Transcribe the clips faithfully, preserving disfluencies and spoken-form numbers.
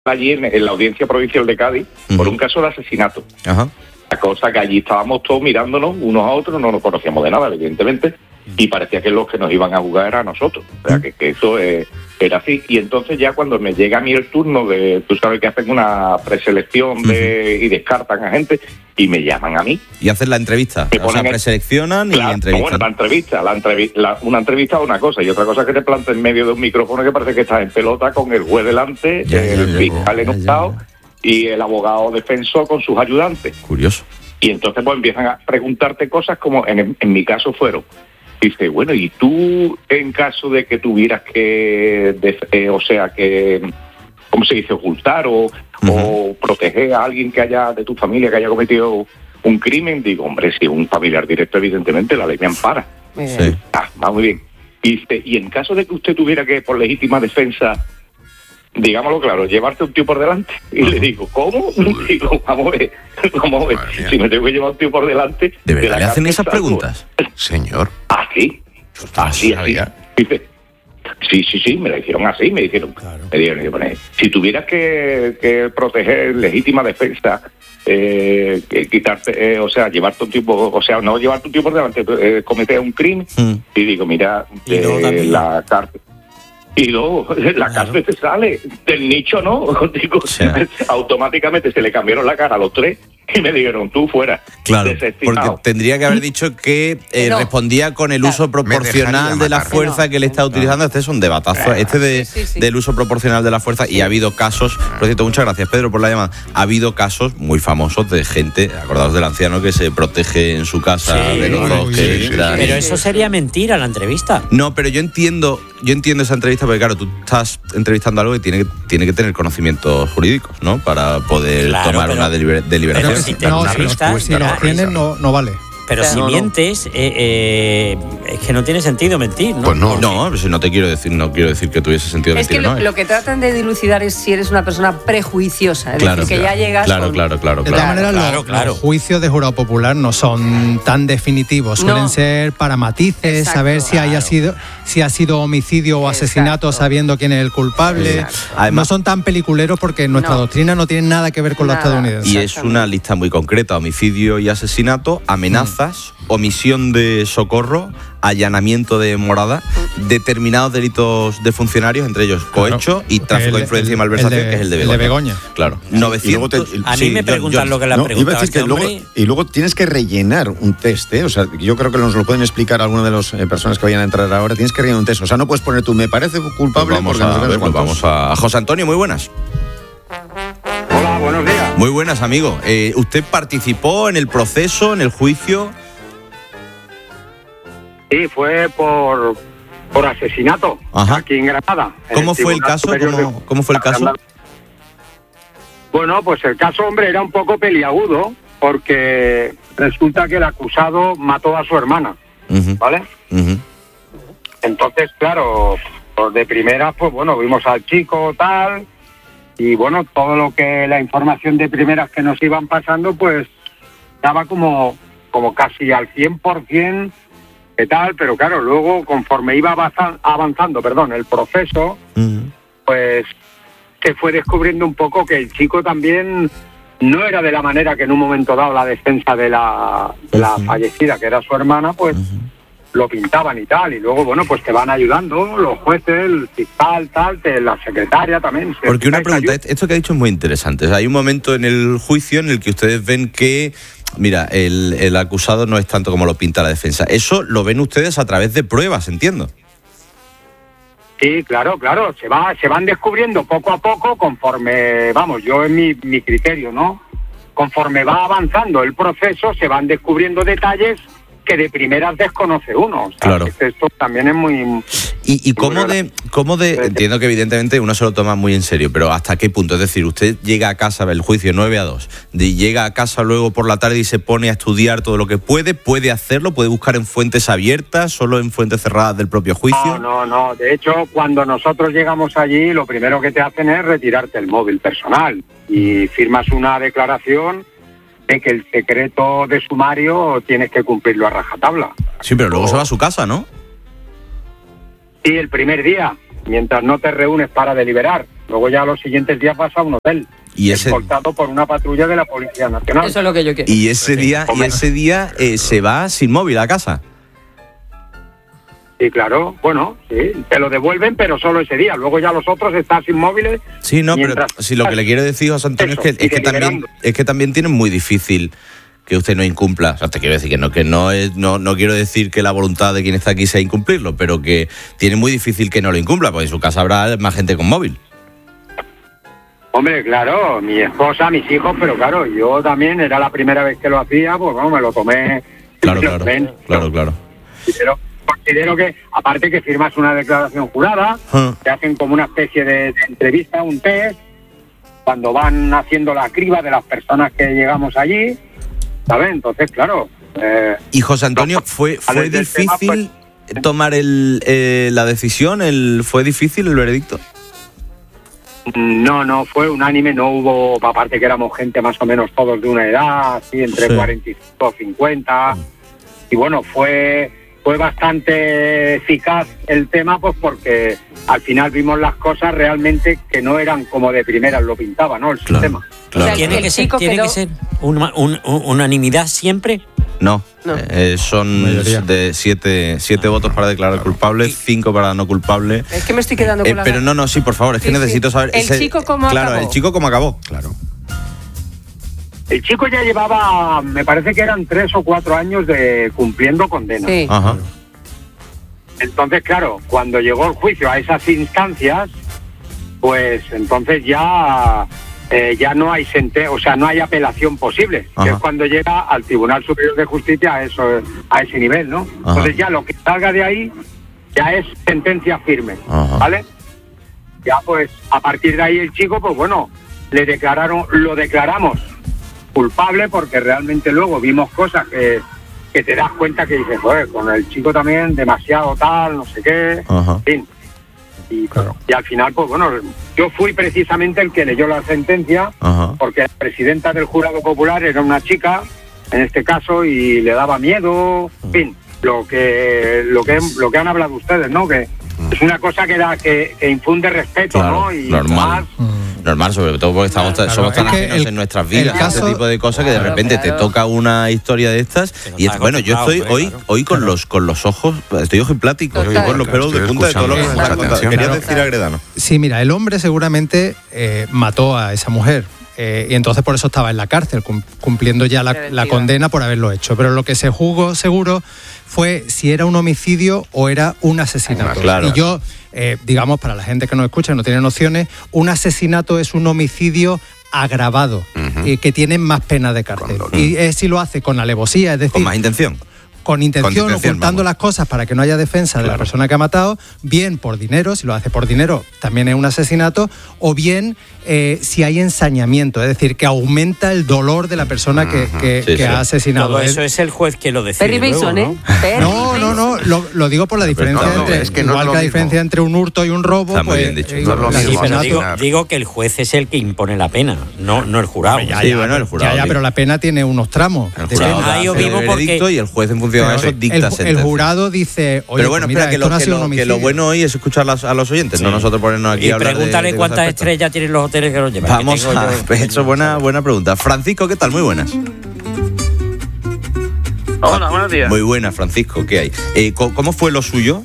allí en, en la Audiencia Provincial de Cádiz uh-huh. por un caso de asesinato. Ajá. La cosa que allí estábamos todos mirándonos unos a otros, no nos conocíamos de nada, evidentemente, y parecía que los que nos iban a jugar era a nosotros. O sea, que, que eso eh, era así. Y entonces ya cuando me llega a mí el turno de, tú sabes que hacen una preselección de, uh-huh. y descartan a gente, y me llaman a mí. Y hacen la entrevista. O sea, preseleccionan y la, entrevistan. Bueno, la entrevista, la entrevi- la, una entrevista es una cosa, y otra cosa es que te plantes en medio de un micrófono que parece que estás en pelota con el juez delante, ya, el ya, ya, fiscal ya, enojado ya, ya. y el abogado defensor con sus ayudantes. Curioso. Y entonces pues empiezan a preguntarte cosas como en, en mi caso fueron. Dice, bueno, ¿y tú en caso de que tuvieras que, de, eh, o sea, que, ¿cómo se dice? Ocultar o, uh-huh. o proteger a alguien que haya, de tu familia, que haya cometido un crimen? Digo, hombre, si es un familiar directo, evidentemente la ley me ampara. Sí. Ah, va muy bien. Y, dice, y en caso de que usted tuviera que, por legítima defensa, digámoslo claro, llevarte un tío por delante. Y uh-huh. le digo, ¿cómo? Digo, vamos a ver, vamos a ver. Si me tengo que llevar un tío por delante... ¿De verdad de le hacen esas salgo. preguntas? Señor. ¿Ah, sí? Así, así. Dice, sí, sí, sí, me la hicieron así, me dijeron. Claro. Me dijeron, si tuvieras que, que proteger legítima defensa, eh, quitarte, eh, o sea, llevarte un tipo, o sea, no llevarte un tipo por delante, eh, cometer un crimen, mm. y digo, mira, de la cárcel. Y luego la claro. cárcel te sale, del nicho no, digo, o sea. automáticamente se le cambiaron la cara a los tres y me dijeron, tú fuera. Claro, porque tendría que haber dicho que eh, no. respondía con el claro. uso proporcional de la fuerza no. que le está utilizando. Este es un debatazo, este de, sí, sí, sí. del uso proporcional de la fuerza, sí. y ha habido casos, por cierto, muchas gracias Pedro por la llamada, ha habido casos muy famosos de gente, acordaos del anciano que se protege en su casa sí, de los dos que sí, sí, pero eso sería mentira, la entrevista. No, pero yo entiendo, yo entiendo esa entrevista porque claro, tú estás entrevistando algo que tiene que, tiene que tener conocimientos jurídicos, ¿no? Para poder claro, tomar pero, una deliber- deliberación. Pero si te no, si, risa, si los tienes no, no vale. Pero si no, mientes, no. Eh, eh, es que no tiene sentido mentir, ¿no? Pues no, no, no te quiero decir, no quiero decir que tuviese sentido es mentir. Es que lo, no, lo que tratan de dilucidar es si eres una persona prejuiciosa, es claro, decir, que claro, ya llegas claro, con... claro, claro, de todas claro, maneras, claro, los, claro. los juicios de jurado popular no son tan definitivos, suelen no. ser para matices, Exacto, saber si claro. haya sido si ha sido homicidio o asesinato, Exacto. sabiendo quién es el culpable. Además, no son tan peliculeros porque nuestra no. doctrina no tiene nada que ver con nada. la estadounidense. Y es una lista muy concreta: homicidio y asesinato, amenazas, mm. omisión de socorro, allanamiento de morada, determinados delitos de funcionarios, entre ellos cohecho claro, y tráfico de influencia y malversación, que es el de Begoña. El de Begoña. Claro. Sí, novecientos te, a mí sí, me preguntan yo, yo, lo que le han no, preguntado a este que luego, y luego tienes que rellenar un test, ¿eh? O sea, yo creo que nos lo pueden explicar algunas de las eh, personas que vayan a entrar ahora. Tienes que rellenar un test. O sea, no puedes poner tú, me parece culpable. Pues vamos, porque a, no ver, pues vamos a... José Antonio, muy buenas. Hola, buenos días. Muy buenas, amigo. Eh, ¿Usted participó en el proceso, en el juicio? Sí, fue por, por asesinato. Ajá. Aquí en Granada. ¿Cómo fue el caso? ¿Cómo, ¿Cómo fue el caso? Bueno, pues el caso, hombre, era un poco peliagudo porque resulta que el acusado mató a su hermana, uh-huh. ¿vale? Uh-huh. Entonces, claro, pues de primera, pues bueno, vimos al chico, tal, y bueno, todo lo que, la información de primeras que nos iban pasando, pues estaba como, como casi al cien por ciento de tal, pero claro, luego conforme iba avanzando, avanzando perdón, el proceso, uh-huh. pues se fue descubriendo un poco que el chico también no era de la manera que en un momento dado la defensa de la, de la uh-huh. fallecida, que era su hermana, pues uh-huh. lo pintaban y tal, y luego, bueno, pues te van ayudando los jueces, el fiscal, tal, te, la secretaria también. Porque una pregunta, esto que ha dicho es muy interesante. O sea, hay un momento en el juicio en el que ustedes ven que, mira, el, el acusado no es tanto como lo pinta la defensa. Eso lo ven ustedes a través de pruebas, entiendo. Sí, claro, claro, se va, se van descubriendo poco a poco conforme, vamos, yo en mi, mi criterio, ¿no? Conforme va avanzando el proceso, se van descubriendo detalles que de primeras desconoce uno. O sea, claro. Esto también es muy... ¿Y, y cómo de, cómo de...? Entiendo que evidentemente uno se lo toma muy en serio, pero ¿hasta qué punto? Es decir, usted llega a casa, el juicio nueve a dos, de, llega a casa luego por la tarde y se pone a estudiar todo lo que puede, ¿puede hacerlo? ¿Puede buscar en fuentes abiertas, solo en fuentes cerradas del propio juicio? No, no, no. De hecho, cuando nosotros llegamos allí, lo primero que te hacen es retirarte el móvil personal y firmas una declaración de que el secreto de sumario tienes que cumplirlo a rajatabla. Sí, pero luego o... se va a su casa, ¿no? Sí, el primer día, mientras no te reúnes para deliberar. Luego ya los siguientes días vas a un hotel, y ese... escoltado por una patrulla de la Policía Nacional. Eso es lo que yo quiero. Y ese día, y ese día eh, se va sin móvil a casa. Sí, claro, bueno, sí, te lo devuelven, pero solo ese día. Luego ya los otros están sin móviles. Sí, no, pero si lo que le quiero decir, José Antonio, eso, es que, es que también es que también tienen muy difícil que usted no incumpla. O sea, te quiero decir que no, que no es, no, no quiero decir que la voluntad de quien está aquí sea incumplirlo, pero que tiene muy difícil que no lo incumpla, porque en su casa habrá más gente con móvil. Hombre, claro, mi esposa, mis hijos, pero claro, yo también era la primera vez que lo hacía, pues bueno, me lo tomé. Claro, claro, ven, claro, claro. Pero considero que, aparte que firmas una declaración jurada, huh. te hacen como una especie de, de entrevista, un test, cuando van haciendo la criba de las personas que llegamos allí, ¿sabes? Entonces, claro. Eh, y José Antonio, no, ¿fue, fue difícil tema, pues, tomar el, eh, la decisión? El, ¿Fue difícil el veredicto? No, no, fue unánime, no hubo, aparte que éramos gente más o menos todos de una edad, así, entre sí. cuarenta y cinco, cincuenta, y bueno, fue... Fue bastante eficaz el tema, pues porque al final vimos las cosas realmente que no eran como de primeras lo pintaba, ¿no? El claro, sistema. Claro. O sea, ¿Tiene, que ser, ¿tiene que ser una, un, un, unanimidad siempre? No, no. Eh, son de siete, siete votos para declarar culpable, cinco para no culpable. Es que me estoy quedando con eh, la... Pero no, no, sí, por favor, es sí, que necesito sí. saber... ¿El ese, chico cómo claro, acabó? Claro, el chico cómo acabó, claro. El chico ya llevaba, me parece que eran tres o cuatro años de cumpliendo condena. Sí. Ajá. Entonces, claro, cuando llegó el juicio a esas instancias, pues entonces ya eh, ya no hay sente o sea, no hay apelación posible, Ajá. que es cuando llega al Tribunal Superior de Justicia a eso a ese nivel, ¿no? Ajá. Entonces ya lo que salga de ahí ya es sentencia firme, Ajá. ¿vale? Ya pues a partir de ahí el chico, pues bueno, le declararon, lo declaramos culpable porque realmente luego vimos cosas que que te das cuenta que dices, joder, con el chico también demasiado tal, no sé qué, Ajá. en fin. Y, claro. y al final, pues bueno, yo fui precisamente el que leyó la sentencia, Ajá. porque la presidenta del jurado popular era una chica, en este caso, y le daba miedo, en fin, lo que lo que lo que han hablado ustedes, ¿no? Que es una cosa que da que, que infunde respeto, claro, ¿no? Y normal. Más, Normal, sobre todo porque estamos claro, somos tan ajenos el, en nuestras vidas, caso, este tipo de cosas, que de repente claro. te toca una historia de estas y es, bueno, yo estoy hoy claro. hoy con los con los ojos, estoy ojiplático, estoy con los pelos de punta de todo lo que me están contando. Quería decir claro. Agredano. Sí, mira, el hombre seguramente eh, mató a esa mujer. Eh, y entonces por eso estaba en la cárcel, cumpliendo ya la, la condena por haberlo hecho. Pero lo que se juzgó seguro fue si era un homicidio o era un asesinato. Claro. Y yo, eh, digamos, para la gente que nos escucha y no tiene nociones, un asesinato es un homicidio agravado, uh-huh. eh, que tiene más pena de cárcel. Cuando, y es si lo hace con alevosía, es decir... Con más intención. Con intención, con intención ocultando vamos. las cosas para que no haya defensa claro. de la persona que ha matado, bien por dinero, si lo hace por dinero también es un asesinato, o bien eh, si hay ensañamiento, es decir, que aumenta el dolor de la persona que, que, sí, que sí. ha asesinado. Todo eso es el juez que lo decide. Perry Mason, ¿eh? No, no, no, lo, lo digo por la diferencia no, no, entre, es que no igual que la diferencia entre un hurto y un robo. Está pues, muy bien dicho. Eh, no lo sí, pero digo, digo que el juez es el que impone la pena, no, no el jurado. Ya, sí, ya, bueno, el jurado. Ya, ya, pero la pena tiene unos tramos. El jurado da el veredicto y el juez en función de eso dicta sentencia. El jurado dice, oye, pero bueno, pues mira, espera, que, lo, que, lo, que lo bueno hoy es escuchar las, a los oyentes, sí. no nosotros ponernos aquí y a hablar pregúntale de, de cuántas estrellas tienen los hoteles que los llevan. Vamos a... Pues hecho buena, buena pregunta. Francisco, ¿qué tal? Muy buenas. Hola, buenos días. Muy buenas, Francisco, ¿qué hay? Eh, ¿Cómo fue lo suyo?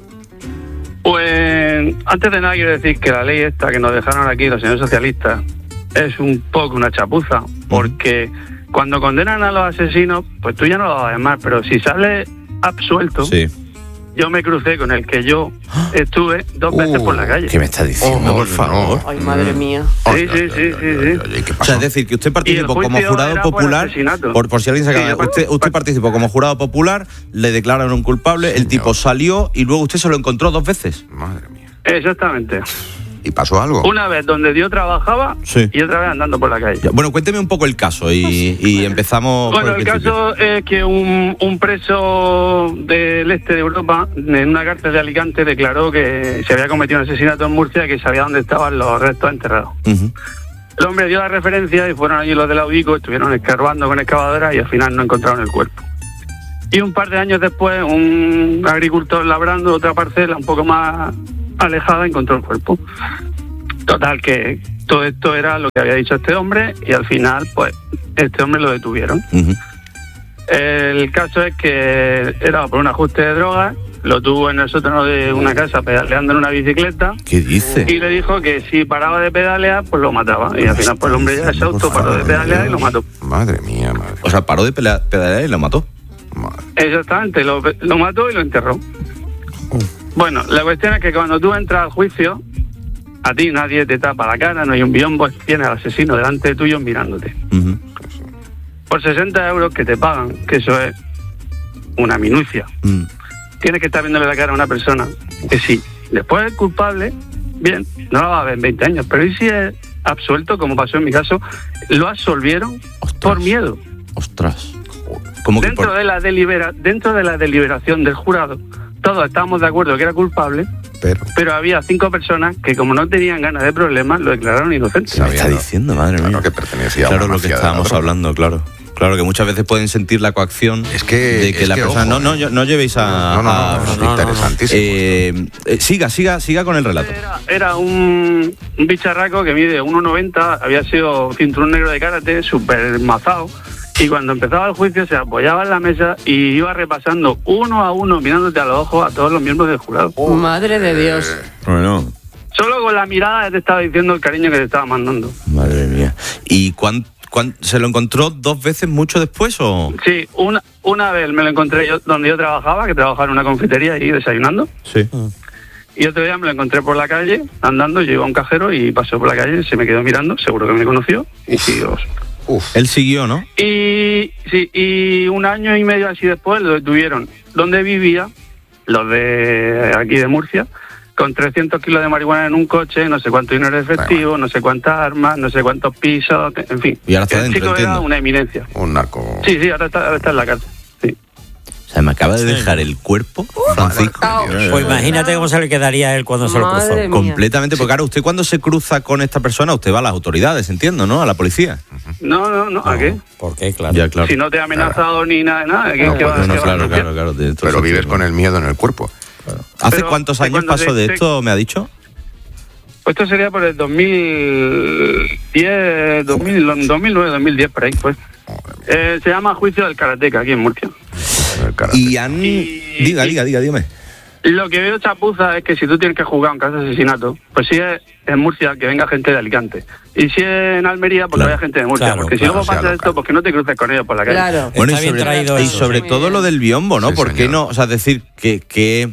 Pues antes de nada quiero decir que la ley esta que nos dejaron aquí los señores socialistas es un poco una chapuza, porque uh-huh. cuando condenan a los asesinos, pues tú ya no lo vas a llamar, pero si sale absuelto, sí. yo me crucé con el que yo estuve dos uh, veces por la calle. ¿Qué me está diciendo, oh, por favor? Ay, madre mía. Sí, sí, sí, sí, sí. O sea, es decir, que usted participó como jurado popular, por, por, por si alguien se acaba, sí, usted, usted participó como jurado popular, le declararon un culpable, Señor. El tipo salió y luego usted se lo encontró dos veces. Madre mía. Exactamente. ¿Y pasó algo? Una vez donde yo trabajaba sí. y otra vez andando por la calle. Ya, bueno, cuénteme un poco el caso y, y empezamos bueno, por el, el caso es que un, un preso del este de Europa, en una cárcel de Alicante, declaró que se había cometido un asesinato en Murcia y que sabía dónde estaban los restos enterrados. Uh-huh. El hombre dio la referencia y fueron allí los de la U B I C O, estuvieron escarbando con excavadoras y al final no encontraron el cuerpo. Y un par de años después, un agricultor labrando otra parcela un poco más alejada encontró el cuerpo. Total, que todo esto era lo que había dicho este hombre y al final, pues, este hombre lo detuvieron. Uh-huh. El caso es que era por un ajuste de drogas, lo tuvo en el sótano de una casa pedaleando en una bicicleta. ¿Qué dice? Y le dijo que si paraba de pedalear, pues lo mataba. Y al final, pues el hombre ya se auto paró de pedalear y lo mató. Madre mía, madre. O sea, paró de pedalear y lo mató. Madre. Exactamente, lo, lo mató y lo enterró. Uh. Bueno, la cuestión es que cuando tú entras al juicio, a ti nadie te tapa la cara, no hay un biombo, tienes al asesino delante de tuyo mirándote. Uh-huh. Por sesenta euros que te pagan, que eso es una minucia. Uh. Tienes que estar viéndole la cara a una persona que sí, después es culpable, bien, no la va a ver en veinte años, pero ¿y si es absuelto, como pasó en mi caso? Lo absolvieron. Ostras. Por miedo. Ostras. ¿Cómo que dentro, por... de la delibera, dentro de la deliberación del jurado, todos estábamos de acuerdo que era culpable, pero, pero había cinco personas que, como no tenían ganas de problemas, lo declararon inocente. ¿Qué me está diciendo, madre mía? Claro, que pertenecía claro, a una lo que estábamos hablando, claro. Claro, que muchas veces pueden sentir la coacción es que, de que es la que, persona... ojo, no, no, no llevéis a... No, no, no, a, no, no, no, interesantísimo. Eh, eh, siga, siga, siga con el relato. Era, era un, un bicharraco que mide uno noventa, había sido cinturón negro de karate, súper mazado, y cuando empezaba el juicio se apoyaba en la mesa y iba repasando uno a uno, mirándote a los ojos a todos los miembros del jurado. Oh, madre de Dios. Bueno... Solo con la mirada te estaba diciendo el cariño que te estaba mandando. Madre mía. ¿Y cuánto? ¿Se lo encontró dos veces mucho después o...? Sí, una, una vez me lo encontré yo donde yo trabajaba, que trabajaba en una confitería y desayunando. Sí. Y otro día me lo encontré por la calle, andando, yo iba a un cajero y pasó por la calle, se me quedó mirando, seguro que me conoció, y siguió. Uf. Él siguió, ¿no? Y sí, y un año y medio así después lo detuvieron. Donde vivía, los de aquí de Murcia, con trescientos kilos de marihuana en un coche, no sé cuánto dinero efectivo, bueno. no sé cuántas armas, no sé cuántos pisos, en fin. Y ahora está el dentro, chico entiendo. era una eminencia. Un narco. Sí, sí, ahora está, ahora está en la cárcel. Sí. O sea, me acaba de dejar el cuerpo, Francisco. Pues imagínate cómo se le quedaría a él cuando se lo cruzó. Mía. Completamente, porque claro, usted cuando se cruza con esta persona, usted va a las autoridades, entiendo, ¿no? A la policía. No, no, no, ¿a qué? ¿Por qué? Claro. Ya, claro. Si no te ha amenazado claro. ni nada de nada. ¿qué, no, qué pues, va, no, qué claro, va claro, claro, claro. Pero vives con el miedo en el cuerpo. Claro. ¿Hace Pero, cuántos años pasó de esto, me ha dicho? Pues esto sería por el dos mil diez, dos mil, dos mil nueve, dos mil diez, por ahí, pues. Eh, se llama Juicio del Karateca, aquí en Murcia. Y han... Y, diga, diga, diga, dígame. Lo que veo chapuza es que si tú tienes que jugar un caso de asesinato, pues si es en Murcia, que venga gente de Alicante. Y si es en Almería, pues claro, que vaya gente de Murcia. Claro, porque claro, si luego pasa esto, local. Pues que no te cruces con ellos por la calle. Claro. Bueno, Está y sobre, bien traído y eso, sobre sí. todo lo del biombo, ¿no? Sí, ¿Por qué señor. no? O sea, decir que... que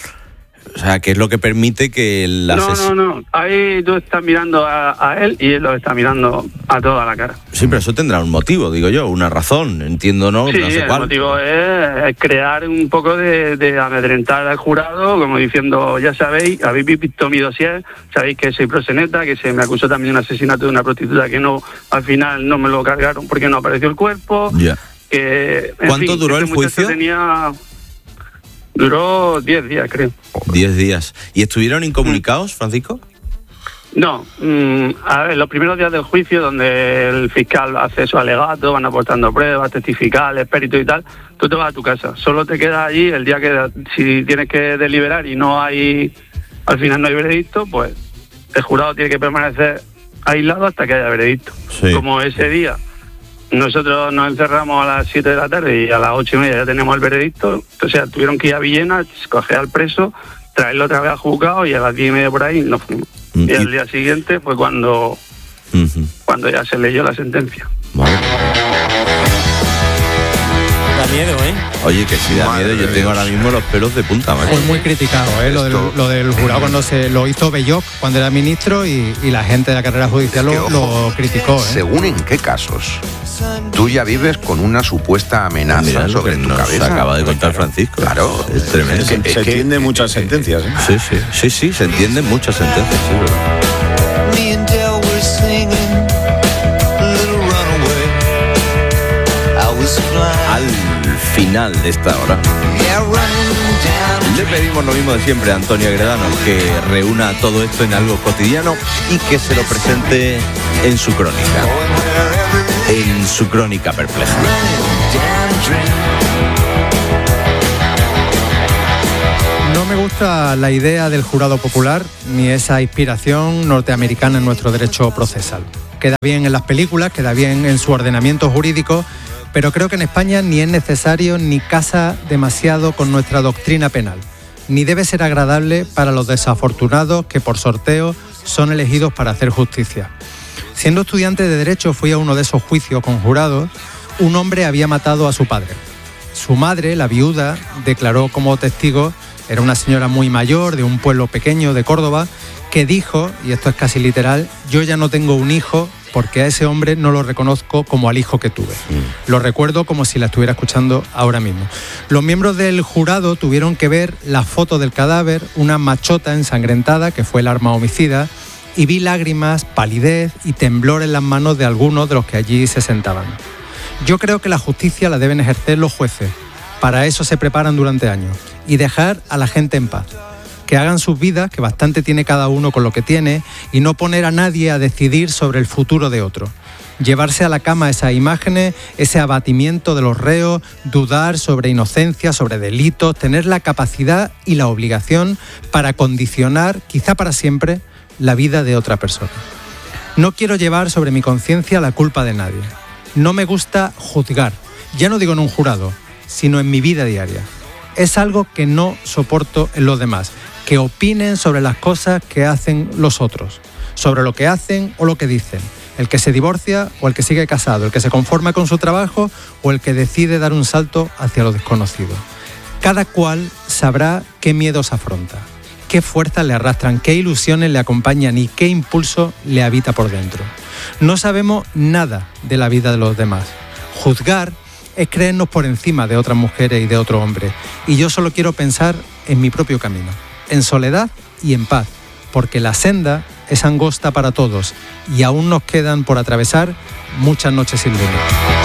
o sea, que es lo que permite que el No, asesino... no, no. Ahí tú estás mirando a, a él y él lo está mirando a toda la cara. Sí, pero eso tendrá un motivo, digo yo, una razón, entiendo, ¿no? Sí, no sé el cuál. motivo es, es crear un poco de, de amedrentar al jurado, como diciendo, ya sabéis, habéis visto mi dossier, sabéis que soy proxeneta, que se me acusó también de un asesinato de una prostituta que no, al final no me lo cargaron porque no apareció el cuerpo. Ya. Que, en ¿Cuánto fin, duró este el juicio? Tenía... Duró diez días, creo. Diez días. ¿Y estuvieron incomunicados, Francisco? No, mmm, a ver, los primeros días del juicio, donde el fiscal hace su alegato, van aportando pruebas, testificales, peritos y tal, tú te vas a tu casa. Solo te quedas allí el día que, si tienes que deliberar y no hay, al final no hay veredicto, pues el jurado tiene que permanecer aislado hasta que haya veredicto. Sí. Como ese día nosotros nos encerramos a las siete de la tarde y a las ocho y media ya tenemos el veredicto, o sea, tuvieron que ir a Villena, coger al preso, traerlo otra vez al juzgado y a las diez y media por ahí nos fuimos. Y al día siguiente fue cuando, uh-huh. cuando ya se leyó la sentencia. Vale. Da miedo, ¿eh? Oye, que si da miedo, yo tengo ahora mismo los pelos de punta, macho. Fue muy criticado, ¿eh? Lo del, lo del jurado cuando se lo hizo Belloc cuando era ministro y, y la gente de la carrera judicial es que, lo, ojo, lo criticó, ¿eh? Según en qué casos tú ya vives con una supuesta amenaza Mira, sobre tu nos cabeza. acaba de contar Francisco. Claro, es tremendo. Es que, se entienden muchas sentencias, ¿eh? Sí, sí, sí, sí, se entienden muchas sentencias, sí, ¿verdad? Al final de esta hora le pedimos lo mismo de siempre a Antonio Agredano, que reúna todo esto en algo cotidiano y que se lo presente en su crónica, en su crónica perpleja. No me gusta la idea del jurado popular ni esa inspiración norteamericana en nuestro derecho procesal. Queda bien en las películas, queda bien en su ordenamiento jurídico, pero creo que en España ni es necesario ni casa demasiado con nuestra doctrina penal, ni debe ser agradable para los desafortunados que por sorteo son elegidos para hacer justicia. Siendo estudiante de Derecho fui a uno de esos juicios con jurados. Un hombre había matado a su padre. Su madre, la viuda, declaró como testigo, era una señora muy mayor de un pueblo pequeño de Córdoba, que dijo, y esto es casi literal, yo ya no tengo un hijo porque a ese hombre no lo reconozco como al hijo que tuve. Mm. Lo recuerdo como si la estuviera escuchando ahora mismo. Los miembros del jurado tuvieron que ver la foto del cadáver, una machota ensangrentada, que fue el arma homicida, y vi lágrimas, palidez y temblor en las manos de algunos de los que allí se sentaban. Yo creo que la justicia la deben ejercer los jueces. Para eso se preparan durante años. Y dejar a la gente en paz. Que hagan sus vidas, que bastante tiene cada uno con lo que tiene, y no poner a nadie a decidir sobre el futuro de otro. Llevarse a la cama esas imágenes, ese abatimiento de los reos, dudar sobre inocencia, sobre delitos, tener la capacidad y la obligación para condicionar, quizá para siempre, la vida de otra persona. No quiero llevar sobre mi conciencia la culpa de nadie. No me gusta juzgar, ya no digo en un jurado, sino en mi vida diaria. Es algo que no soporto en los demás, que opinen sobre las cosas que hacen los otros, sobre lo que hacen o lo que dicen, el que se divorcia o el que sigue casado, el que se conforma con su trabajo o el que decide dar un salto hacia lo desconocido. Cada cual sabrá qué miedos afronta, qué fuerzas le arrastran, qué ilusiones le acompañan y qué impulso le habita por dentro. No sabemos nada de la vida de los demás. Juzgar es creernos por encima de otras mujeres y de otro hombre. Y yo solo quiero pensar en mi propio camino, en soledad y en paz, porque la senda es angosta para todos y aún nos quedan por atravesar muchas noches sin luna.